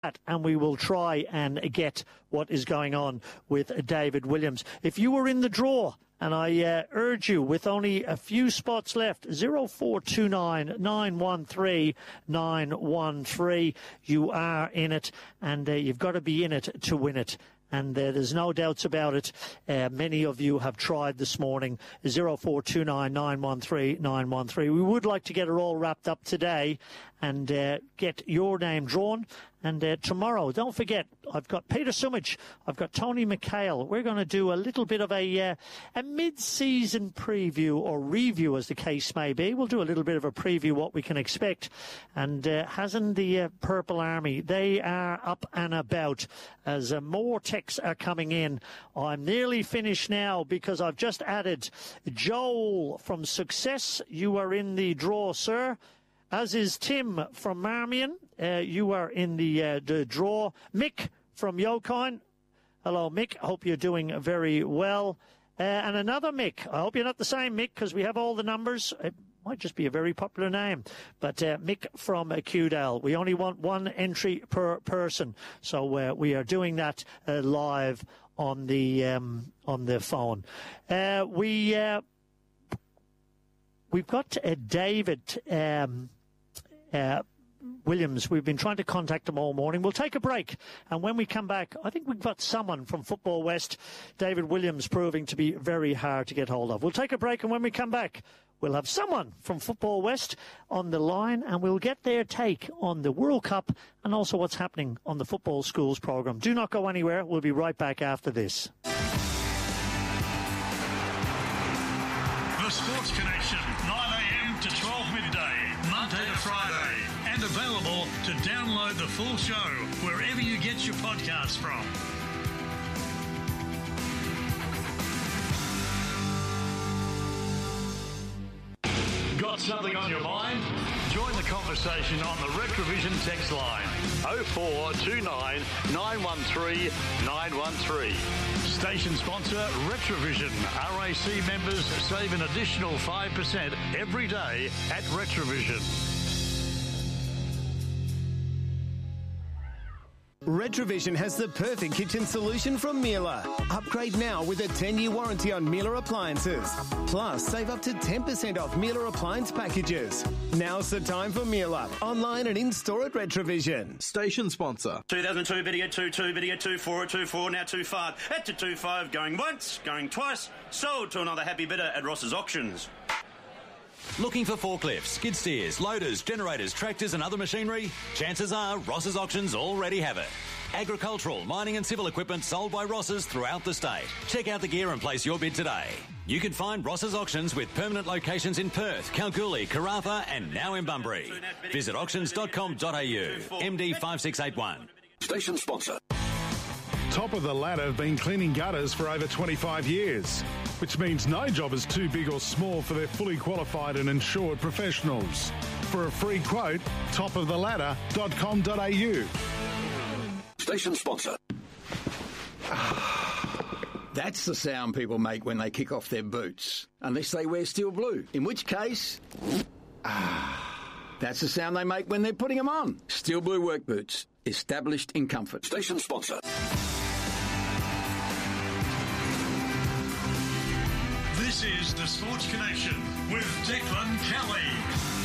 and we will try and get what is going on with David Williams. If you were in the draw, and I urge you, with only a few spots left, 0429 913 913, you are in it, and you've got to be in it to win it. And there's no doubts about it. Many of you have tried this morning. 0429 913 913. We would like to get it all wrapped up today and get your name drawn. And tomorrow, don't forget, I've got Peter Sumich, I've got Tony McHale. We're going to do a little bit of a mid-season preview or review, as the case may be. We'll do a little bit of a preview what we can expect. And hasn't the Purple Army, they are up and about as more texts are coming in. I'm nearly finished now because I've just added Joel from Success. You are in the draw, sir. As is Tim from Marmion. You are in the draw. Mick from Yokine. Hello, Mick. I hope you're doing very well. And another Mick. I hope you're not the same Mick, because we have all the numbers. It might just be a very popular name. But Mick from Cudale. We only want one entry per person. So we are doing that live on the phone. We've got David Williams. We've been trying to contact him all morning. We'll take a break, and when we come back, I think we've got someone from Football West. David Williams proving to be very hard to get hold of. We'll take a break, and when we come back, we'll have someone from Football West on the line, and we'll get their take on the World Cup and also what's happening on the Football Schools program. Do not go anywhere. We'll be right back after this. The Sports Connection, 9am to 12 midday, Monday to Friday. And available to download the full show wherever you get your podcasts from. Got something on your mind? Join the conversation on the Retrovision text line 0429 913 913. Station sponsor Retrovision. RAC members save an additional 5% every day at Retrovision. Retrovision has the perfect kitchen solution from Miele. Upgrade now with a 10-year warranty on Miele appliances. Plus, save up to 10% off Miele appliance packages. Now's the time for Miele. Online and in-store at Retrovision. Station sponsor. 2002, video 22, video 24, 24, now 25. At to 25, going once, going twice. Sold to another happy bidder at Ross's Auctions. Looking for forklifts, skid steers, loaders, generators, tractors and other machinery? Chances are Ross's Auctions already have it. Agricultural, mining and civil equipment sold by Ross's throughout the state. Check out the gear and place your bid today. You can find Ross's Auctions with permanent locations in Perth, Kalgoorlie, Karratha and now in Bunbury. Visit auctions.com.au. MD 5681. Station sponsor. Top of the Ladder have been cleaning gutters for over 25 years, which means no job is too big or small for their fully qualified and insured professionals. For a free quote, topoftheladder.com.au. Station sponsor. That's the sound people make when they kick off their boots, unless they wear steel blue, in which case... That's the sound they make when they're putting them on. Steel blue work boots, established in comfort. Station sponsor. This is the Sports Connection with Declan Kelly.